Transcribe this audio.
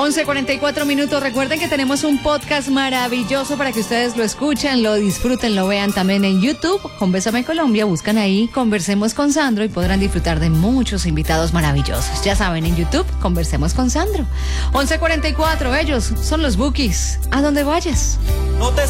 11:44. Recuerden que tenemos un podcast maravilloso para que ustedes lo escuchen, lo disfruten, lo vean también en YouTube. Con Bésame Colombia, buscan ahí Conversemos con Sandro y podrán disfrutar de muchos invitados maravillosos. Ya saben, en YouTube, Conversemos con Sandro. 11:44, ellos son los Bukis. A donde vayas. No te